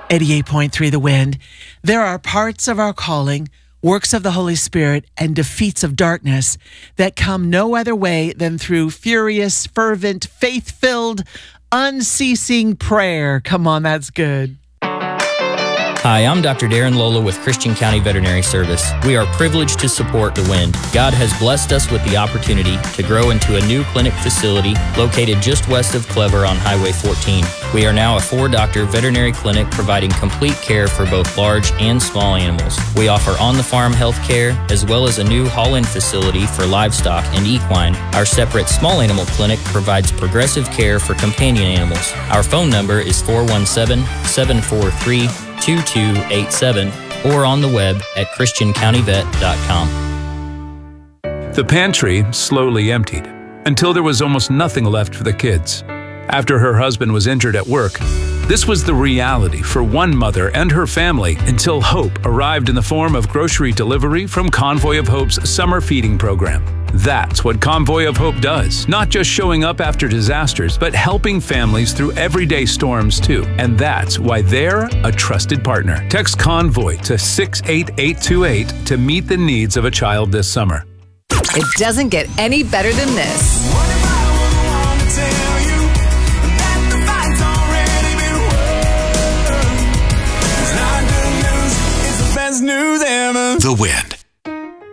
88.3 The Wind. There are parts of our calling, works of the Holy Spirit, and defeats of darkness that come no other way than through furious, fervent, faith-filled, unceasing prayer. Come on, that's good. Hi, I'm Dr. Darren Lola with Christian County Veterinary Service. We are privileged to support The Wind. God has blessed us with the opportunity to grow into a new clinic facility located just west of Clever on Highway 14. We are now a 4-doctor veterinary clinic providing complete care for both large and small animals. We offer on-the-farm health care as well as a new haul-in facility for livestock and equine. Our separate small animal clinic provides progressive care for companion animals. Our phone number is 417-743-2287 or on the web at christiancountyvet.com. The pantry slowly emptied until there was almost nothing left for the kids. After her husband was injured at work, this was the reality for one mother and her family until hope arrived in the form of grocery delivery from Convoy of Hope's summer feeding program. That's what Convoy of Hope does, not just showing up after disasters, but helping families through everyday storms too. And that's why they're a trusted partner. Text Convoy to 68828 to meet the needs of a child this summer. It doesn't get any better than this. The Wind.